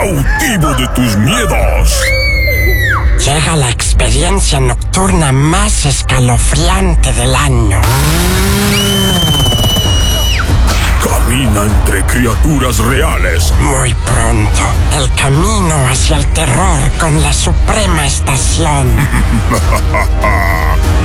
cautivo de tus miedos. Llega la experiencia nocturna más escalofriante del año. Camina entre criaturas reales. Muy pronto, el camino hacia el terror con la Suprema Estación.